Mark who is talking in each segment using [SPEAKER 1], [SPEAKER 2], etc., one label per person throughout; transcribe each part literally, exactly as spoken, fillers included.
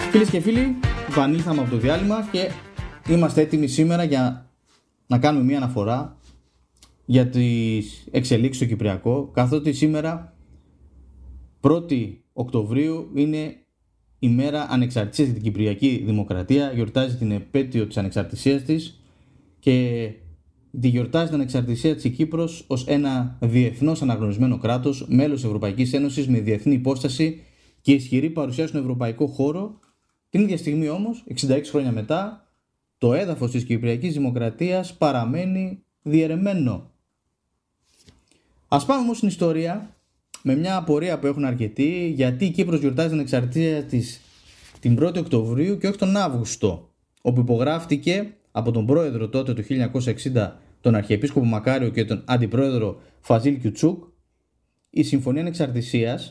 [SPEAKER 1] Φίλες και φίλοι, επανήλθαμε από το διάλειμμα και είμαστε έτοιμοι σήμερα για να κάνουμε μια αναφορά για τις εξελίξεις στο Κυπριακό, καθότι σήμερα πρώτη Οκτωβρίου είναι η μέρα ανεξαρτησίας για την Κυπριακή Δημοκρατία, γιορτάζει την επέτειο της ανεξαρτησίας της και τη γιορτάζει την ανεξαρτησία της η Κύπρος ως ένα διεθνώς αναγνωρισμένο κράτος, μέλος Ευρωπαϊκής Ένωσης με διεθνή υπόσταση και ισχυρή παρουσία στον ευρωπαϊκό χώρο. Την ίδια στιγμή όμως, εξήντα έξι χρόνια μετά, το έδαφος της Κυπριακής Δημοκρατίας παραμένει διαιρεμένο. Ας πάμε όμως στην ιστορία με μια απορία που έχουν αρκετοί, γιατί η Κύπρος γιορτάζει την εξαρτησία της την πρώτη Οκτωβρίου και όχι τον Αύγουστο, όπου υπογράφτηκε από τον πρόεδρο τότε το χίλια εννιακόσια εξήντα, τον Αρχιεπίσκοπο Μακάριο, και τον αντιπρόεδρο Φαζίλ Κιουτσούκ, η Συμφωνία Ανεξαρτησίας.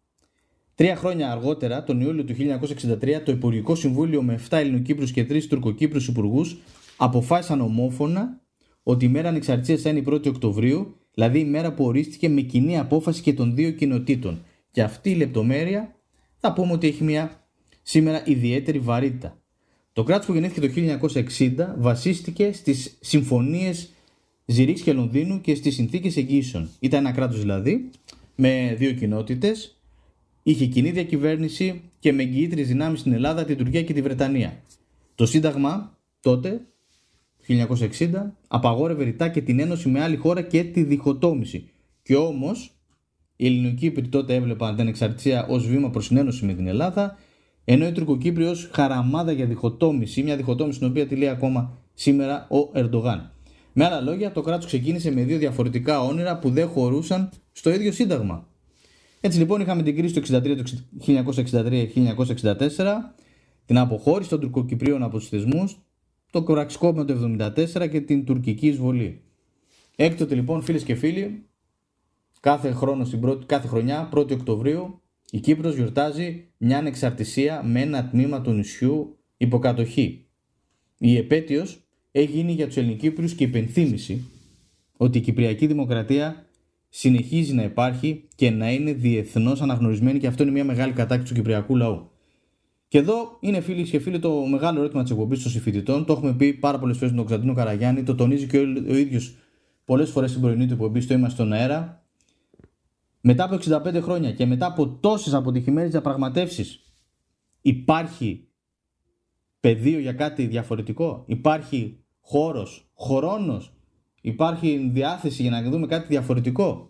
[SPEAKER 1] Τρία χρόνια αργότερα, τον Ιούλιο του χίλια εννιακόσια εξήντα τρία, το Υπουργικό Συμβούλιο με επτά Ελληνοκύπρους και τρεις Τουρκοκύπρους υπουργούς αποφάσισαν ομόφωνα ότι η μέρα ανεξαρτησίας θα είναι η πρώτη Οκτωβρίου, δηλαδή η μέρα που ορίστηκε με κοινή απόφαση και των δύο κοινοτήτων. Και αυτή η λεπτομέρεια θα πούμε ότι έχει μια σήμερα ιδιαίτερη βαρύτητα. Το κράτος που γεννήθηκε το χίλια εννιακόσια εξήντα βασίστηκε στις συμφωνίες Ζυρίξ και Λονδίνου και στις συνθήκες εγγύησεων. Ήταν ένα κράτος δηλαδή με δύο κοινότητες. Είχε κοινή διακυβέρνηση και με εγγυήτριες δυνάμεις στην Ελλάδα, την Τουρκία και τη Βρετανία. Το Σύνταγμα τότε, το χίλια εννιακόσια εξήντα, απαγόρευε ρητά και την ένωση με άλλη χώρα και τη διχοτόμηση. Και όμως, οι Ελληνοκύπροι τότε έβλεπαν την ανεξαρτησία ως βήμα προς την ένωση με την Ελλάδα, ενώ οι Τουρκοκύπροι ως χαραμάδα για διχοτόμηση, μια διχοτόμηση την οποία τη λέει ακόμα σήμερα ο Ερντογάν. Με άλλα λόγια, το κράτος ξεκίνησε με δύο διαφορετικά όνειρα που δεν χωρούσαν στο ίδιο Σύνταγμα. Έτσι λοιπόν είχαμε την κρίση του χίλια εννιακόσια εξήντα τρία χίλια εννιακόσια εξήντα τέσσερα, την αποχώρηση των Τουρκοκυπρίων από τους θεσμούς, το πραξικόπημα του εβδομήντα τέσσερα και την τουρκική εισβολή. Έκτοτε λοιπόν, φίλες και φίλοι, κάθε χρόνο στην πρώτη, κάθε χρονιά, πρώτη Οκτωβρίου, η Κύπρος γιορτάζει μια ανεξαρτησία με ένα τμήμα του νησιού υποκατοχή. Η επέτειος έχει γίνει για τους Ελληνοκύπριους και υπενθύμηση ότι η Κυπριακή Δημοκρατία συνεχίζει να υπάρχει και να είναι διεθνώς αναγνωρισμένη, και αυτό είναι μια μεγάλη κατάκτηση του κυπριακού λαού. Και εδώ είναι, φίλοι και φίλοι, το μεγάλο ερώτημα της εκπομπής των συμφοιτητών. Το έχουμε πει πάρα πολλές φορές με τον Κωνσταντίνο Καραγιάννη, το τονίζει και ο ίδιος πολλές φορές στην πρωινή του εκπομπή στο Είμαστε στον Αέρα. Μετά από εξήντα πέντε χρόνια και μετά από τόσες αποτυχημένες διαπραγματεύσεις, υπάρχει πεδίο για κάτι διαφορετικό, υπάρχει χώρος, χρόνος, υπάρχει διάθεση για να δούμε κάτι διαφορετικό.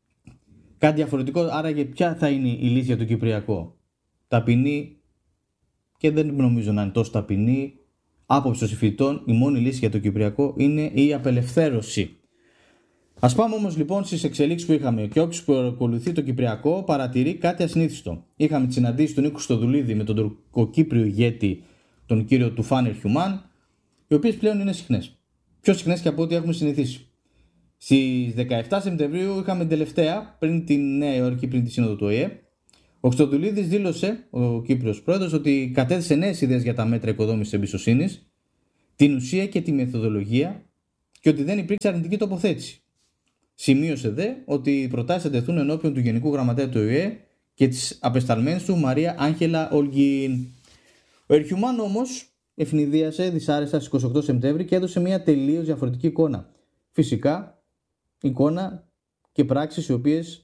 [SPEAKER 1] Κάτι διαφορετικό, άραγε ποια θα είναι η λύση για το Κυπριακό? Ταπεινή, και δεν νομίζω να είναι τόσο ταπεινή, άποψη των συμφοιτητών, η μόνη λύση για το Κυπριακό είναι η απελευθέρωση. Ας πάμε όμως λοιπόν στις εξελίξεις που είχαμε. Και όποιος παρακολουθεί το Κυπριακό παρατηρεί κάτι ασυνήθιστο. Είχαμε τη συναντήση του Νίκου Στοδουλίδη με τον τουρκοκύπριο ηγέτη, τον κύριο Τουφάν Ερχιουμάν, οι οποίες πλέον είναι συχνές. Πιο συχνές και από ό,τι έχουμε συνηθίσει. Στις δεκαεπτά Σεπτεμβρίου είχαμε την τελευταία, πριν τη Νέα Υόρκη, πριν τη Σύνοδο του Ο Η Ε. Ο Χρυστοδουλίδης δήλωσε, ο Κύπριος πρόεδρος, ότι κατέθεσε νέες ιδέες για τα μέτρα οικοδόμησης εμπιστοσύνης, την ουσία και τη μεθοδολογία, και ότι δεν υπήρξε αρνητική τοποθέτηση. Σημείωσε δε ότι οι προτάσεις θα τεθούν ενώπιον του Γενικού Γραμματέα του Ο Η Ε και της απεσταλμένης του Μαρία Άγγελα Ολγκίν. Ο Ερχιουμάν όμως ευνηδίασε δυσάρεστα στις είκοσι οκτώ Σεπτέμβρη και έδωσε μια τελείως διαφορετική εικόνα. Φυσικά, εικόνα και πράξεις οι οποίες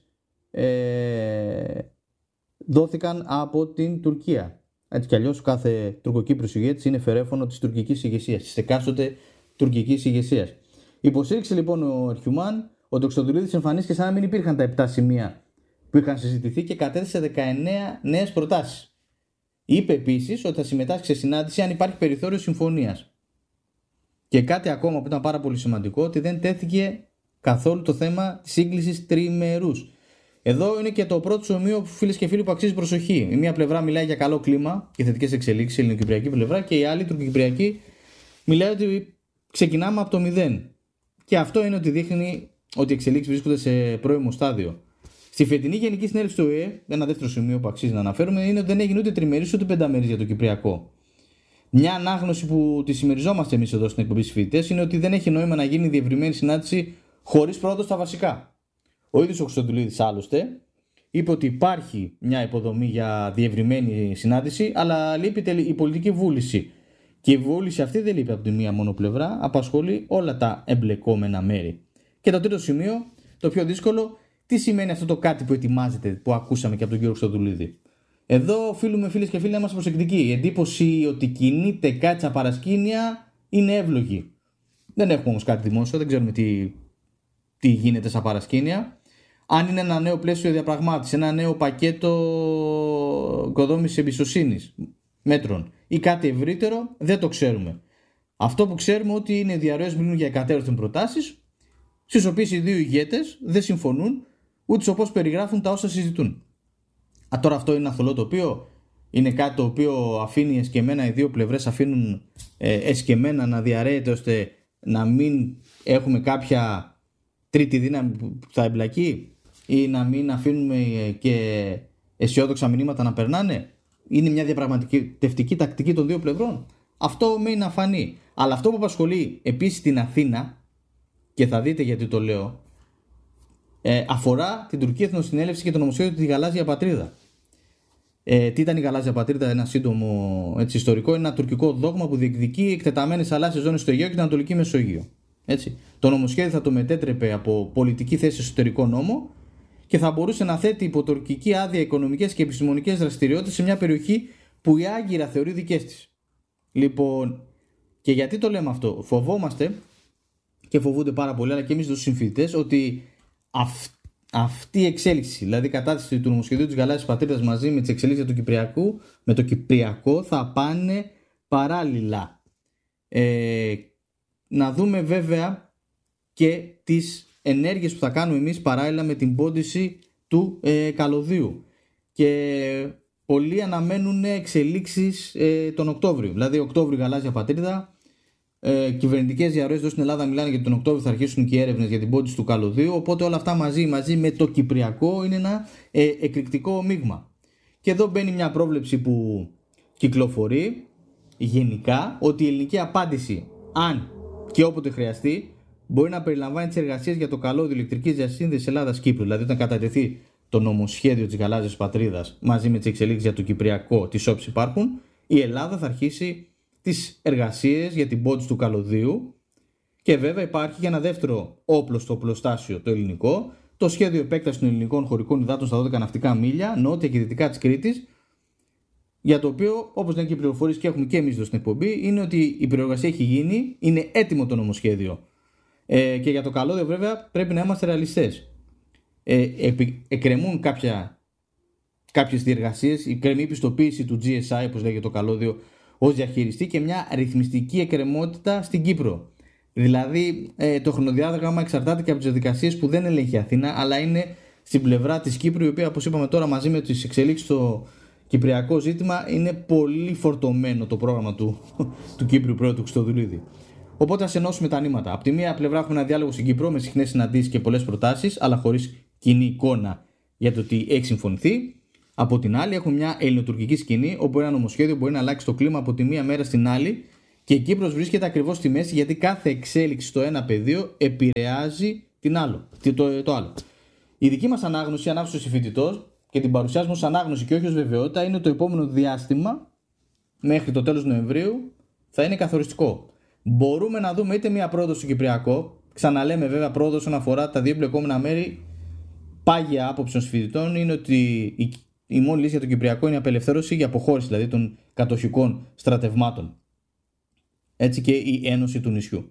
[SPEAKER 1] ε, δόθηκαν από την Τουρκία. Έτσι κι αλλιώς κάθε τουρκοκύπριος ηγέτης είναι φερέφωνο της τουρκικής ηγεσίας, της εκάστοτε τουρκικής ηγεσίας. Υποστήριξε λοιπόν ο Ερχιουμάν ότι ο Χρυστοδουλίδης εμφανίστηκε σαν να μην υπήρχαν τα επτά σημεία που είχαν συζητηθεί και κατέθεσε δεκαεννέα νέες προτάσεις. Είπε επίσης ότι θα συμμετάσχει σε συνάντηση αν υπάρχει περιθώριο συμφωνίας. Και κάτι ακόμα που ήταν πάρα πολύ σημαντικό, ότι δεν τέθηκε καθόλου το θέμα της σύγκλησης τριημερούς. Εδώ είναι και το πρώτο σημείο, φίλες και φίλοι, που αξίζει προσοχή. Η μία πλευρά μιλάει για καλό κλίμα και θετικές εξελίξεις, η ελληνοκυπριακή πλευρά, και η άλλη, η τουρκοκυπριακή, μιλάει ότι ξεκινάμε από το μηδέν. Και αυτό είναι ότι δείχνει ότι οι εξελίξεις βρίσκονται σε πρώιμο στάδιο. Στη φετινή Γενική Συνέλευση του Ο Η Ε, ένα δεύτερο σημείο που αξίζει να αναφέρουμε είναι ότι δεν έγινε ούτε τριμερής ούτε πενταμερής για το Κυπριακό. Μια ανάγνωση που τη συμμεριζόμαστε εμείς εδώ στην εκπομπή συμφοιτητές είναι ότι δεν έχει νόημα να γίνει διευρυμένη συνάντηση χωρίς πρόοδο στα βασικά. Ο ίδιος ο Χρυστοδουλίδης άλλωστε είπε ότι υπάρχει μια υποδομή για διευρυμένη συνάντηση, αλλά λείπει η πολιτική βούληση. Και η βούληση αυτή δεν λείπει από τη μία μόνο πλευρά, απασχολεί όλα τα εμπλεκόμενα μέρη. Και το τρίτο σημείο, το πιο δύσκολο, τι σημαίνει αυτό το κάτι που ετοιμάζεται, που ακούσαμε και από τον κύριο Χρυστοδουλίδη. Εδώ οφείλουμε, φίλες και φίλοι, να είμαστε προσεκτικοί. Η εντύπωση ότι κινείται κάτι στα παρασκήνια είναι εύλογη. Δεν έχουμε όμως κάτι δημόσιο, δεν ξέρουμε τι, τι γίνεται στα παρασκήνια. Αν είναι ένα νέο πλαίσιο διαπραγμάτευση, ένα νέο πακέτο οικοδόμησης εμπιστοσύνης μέτρων ή κάτι ευρύτερο, δεν το ξέρουμε. Αυτό που ξέρουμε ότι είναι διαρροές μιλούν για εκατέρωθεν προτάσεις, στις οποίες οι δύο ηγέτες δεν συμφωνούν ούτε όπως περιγράφουν τα όσα συζητούν. Α, τώρα αυτό είναι ένα θολό τοπίο, είναι κάτι το οποίο αφήνει εσκεμμένα, οι δύο πλευρές αφήνουν ε, εσκεμμένα να διαρρέεται ώστε να μην έχουμε κάποια τρίτη δύναμη που θα εμπλακεί ή να μην αφήνουμε και αισιόδοξα μηνύματα να περνάνε. Είναι μια διαπραγματευτική τακτική των δύο πλευρών. Αυτό μένει να φανεί. Αλλά αυτό που απασχολεί επίσης την Αθήνα, και θα δείτε γιατί το λέω, ε, αφορά την τουρκική εθνοσυνέλευση και το νομοσχέδιο τη Γαλάζια Πατρίδα. Ε, τι ήταν η Γαλάζια Πατρίδα, ένα σύντομο έτσι, ιστορικό, είναι ένα τουρκικό δόγμα που διεκδικεί εκτεταμένες θαλάσσιες ζώνες στο Αιγαίο και την Ανατολική Μεσόγειο. Έτσι. Το νομοσχέδιο θα το μετέτρεπε από πολιτική θέση εσωτερικό νόμο και θα μπορούσε να θέτει υπό τουρκική άδεια οικονομικές και επιστημονικές δραστηριότητες σε μια περιοχή που η Άγκυρα θεωρεί δικές της. Λοιπόν, και γιατί το λέμε αυτό, φοβόμαστε και φοβούνται πάρα πολύ, αλλά και εμείς τους συμφοιτητές, ότι αυ, αυτή η εξέλιξη, δηλαδή η κατάθεση του νομοσχεδίου της Γαλάζιας Πατρίδας μαζί με τις εξελίξεις του Κυπριακού, με το Κυπριακό, θα πάνε παράλληλα. Ε, να δούμε βέβαια και τις ενέργειες που θα κάνουμε εμείς παράλληλα με την πόντιση του ε, καλωδίου. Και πολλοί αναμένουν εξελίξεις ε, τον Οκτώβριο. Δηλαδή Οκτώβριο Γαλάζια Πατρίδα, ε, κυβερνητικές διαρροές εδώ στην Ελλάδα μιλάνε για τον Οκτώβριο θα αρχίσουν και οι έρευνες για την πόντιση του καλωδίου. Οπότε όλα αυτά μαζί, μαζί με το Κυπριακό είναι ένα ε, εκρηκτικό μείγμα. Και εδώ μπαίνει μια πρόβλεψη που κυκλοφορεί γενικά, ότι η ελληνική απάντηση, αν και όποτε χρειαστεί, μπορεί να περιλαμβάνει τις εργασίες για το καλώδιο ηλεκτρικής διασύνδεσης Ελλάδα-Κύπρου. Δηλαδή, όταν κατατεθεί το νομοσχέδιο της Γαλάζιας Πατρίδας μαζί με τις εξελίξεις για το Κυπριακό, τις όποιες υπάρχουν, η Ελλάδα θα αρχίσει τις εργασίες για την πόντιση του καλωδίου. Και βέβαια υπάρχει και ένα δεύτερο όπλο στο οπλοστάσιο, το ελληνικό, το σχέδιο επέκτασης των ελληνικών χωρικών υδάτων στα δώδεκα ναυτικά μίλια, νότια και δυτικά της Κρήτης. Για το οποίο, όπως λένε και οι πληροφορίες και έχουμε και εμείς εδώ στην εκπομπή, είναι ότι η προεργασία έχει γίνει, είναι έτοιμο το νομοσχέδιο. Ε, και για το καλώδιο βέβαια πρέπει να είμαστε ρεαλιστές. Ε, επι, εκκρεμούν κάποια, κάποιες διεργασίες, η κρεμή πιστοποίηση του τζι ες άι, όπως λέγεται το καλώδιο, ως διαχειριστή και μια ρυθμιστική εκκρεμότητα στην Κύπρο. Δηλαδή ε, το χρονοδιάγραμμα εξαρτάται και από τις διαδικασίες που δεν ελέγχει η Αθήνα, αλλά είναι στην πλευρά της Κύπρου, η οποία όπως είπαμε τώρα μαζί με τις εξελίξεις στο κυπριακό ζήτημα είναι πολύ φορτωμένο το πρόγραμμα του, του Κύπριου πρόεδρου του Χρυστοδουλίδη. Οπότε ας ενώσουμε τα νήματα. Από τη μία πλευρά έχουμε ένα διάλογο στην Κύπρο με συχνές συναντήσεις και πολλές προτάσεις, αλλά χωρίς κοινή εικόνα για το τι έχει συμφωνηθεί. Από την άλλη, έχουμε μια ελληνοτουρκική σκηνή, όπου ένα νομοσχέδιο μπορεί να αλλάξει το κλίμα από τη μία μέρα στην άλλη και η Κύπρος βρίσκεται ακριβώς στη μέση, γιατί κάθε εξέλιξη στο ένα πεδίο επηρεάζει την άλλο, το, το άλλο. Η δική μας ανάγνωση, ανάγνωση συμφοιτητών και την παρουσιάζουμε ως ανάγνωση και όχι ως βεβαιότητα, είναι το επόμενο διάστημα μέχρι το τέλος Νοεμβρίου θα είναι καθοριστικό. Μπορούμε να δούμε είτε μια πρόοδο στο Κυπριακό, ξαναλέμε βέβαια πρόοδο όσον αφορά τα δύο εμπλεκόμενα μέρη. Πάγια άποψη των συμφοιτητών είναι ότι η, η μόνη λύση για το Κυπριακό είναι η απελευθέρωση για αποχώρηση δηλαδή των κατοχικών στρατευμάτων. Έτσι και η ένωση του νησιού.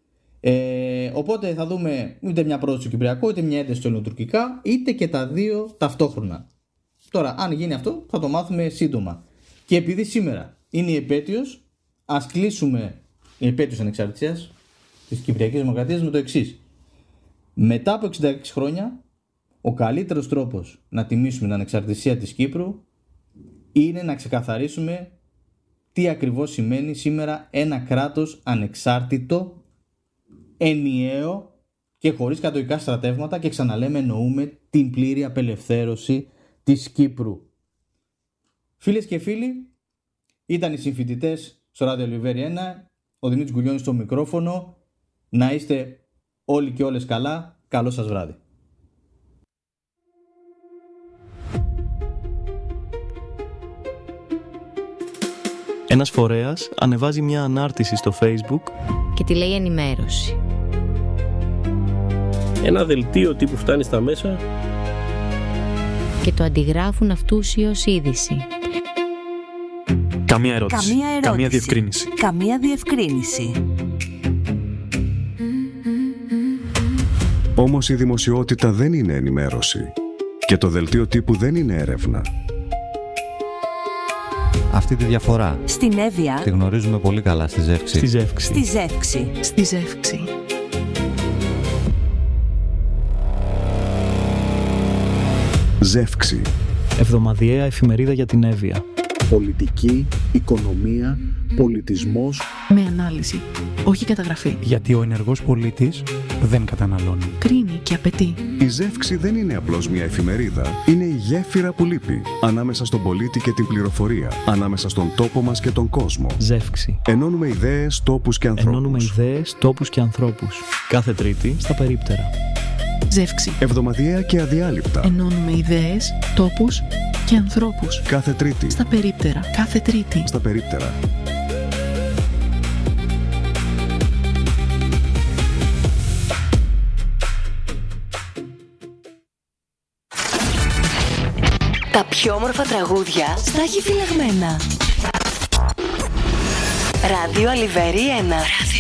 [SPEAKER 1] Ε, οπότε θα δούμε είτε μια πρόοδο στο Κυπριακό, είτε μια ένταση στο ελληνοτουρκικά, είτε και τα δύο ταυτόχρονα. Τώρα, αν γίνει αυτό, θα το μάθουμε σύντομα. Και επειδή σήμερα είναι η επέτειος, ας κλείσουμε η επέτειος ανεξαρτησίας της Κυπριακής Δημοκρατίας με το εξής. Μετά από εξήντα έξι χρόνια, ο καλύτερος τρόπος να τιμήσουμε την ανεξαρτησία της Κύπρου είναι να ξεκαθαρίσουμε τι ακριβώς σημαίνει σήμερα ένα κράτος ανεξάρτητο, ενιαίο και χωρίς κατοχικά στρατεύματα, και ξαναλέμε εννοούμε την πλήρη απελευθέρωση της Κύπρου. Φίλες και φίλοι, ήταν οι συμφοιτητές στο Ράδιο Λιβέρι ένα, ο Δημήτρης Γκουλιώνης στο μικρόφωνο. Να είστε όλοι και όλες καλά. Καλό σας βράδυ.
[SPEAKER 2] Ένας φορέας ανεβάζει μια ανάρτηση στο Facebook
[SPEAKER 3] και τη λέει ενημέρωση.
[SPEAKER 4] Ένα δελτίο τύπου φτάνει στα μέσα
[SPEAKER 3] και το αντιγράφουν αυτούσιος είδηση.
[SPEAKER 5] Καμία ερώτηση.
[SPEAKER 6] Καμία ερώτηση.
[SPEAKER 5] Καμία διευκρίνηση.
[SPEAKER 6] Καμία διευκρίνηση.
[SPEAKER 7] Όμως η δημοσιότητα δεν είναι ενημέρωση και το δελτίο τύπου δεν είναι έρευνα.
[SPEAKER 8] Αυτή τη διαφορά
[SPEAKER 6] στην Εύβοια
[SPEAKER 8] τη γνωρίζουμε πολύ καλά στη Ζεύξη.
[SPEAKER 2] Στη Ζεύξη.
[SPEAKER 6] Στη Ζεύξη.
[SPEAKER 9] Στη Ζεύξη.
[SPEAKER 7] Ζεύξη.
[SPEAKER 2] Εβδομαδιαία εφημερίδα για την Εύβοια.
[SPEAKER 10] Πολιτική, οικονομία, πολιτισμός.
[SPEAKER 9] Με ανάλυση, όχι καταγραφή.
[SPEAKER 11] Γιατί ο ενεργός πολίτης δεν καταναλώνει.
[SPEAKER 9] Κρίνει και απαιτεί.
[SPEAKER 7] Η Ζεύξη δεν είναι απλώς μια εφημερίδα. Είναι η γέφυρα που λείπει ανάμεσα στον πολίτη και την πληροφορία. Ανάμεσα στον τόπο μας και τον κόσμο.
[SPEAKER 2] Ζεύξη.
[SPEAKER 7] Ενώνουμε ιδέες, τόπους και ανθρώπους.
[SPEAKER 2] Ενώνουμε ιδέες, τόπους και ανθρώπους. Κάθε Τρίτη στα περίπτερα.
[SPEAKER 9] Ζεύξη.
[SPEAKER 7] Εβδομαδιαία και αδιάλειπτα.
[SPEAKER 9] Ενώνουμε ιδέες, τόπους και ανθρώπους.
[SPEAKER 7] Κάθε Τρίτη.
[SPEAKER 9] Στα περίπτερα. Κάθε Τρίτη.
[SPEAKER 7] Στα περίπτερα.
[SPEAKER 6] Τα πιο όμορφα τραγούδια στα έχει φυλαγμένα. Ράδιο Αλιβέρι ένα.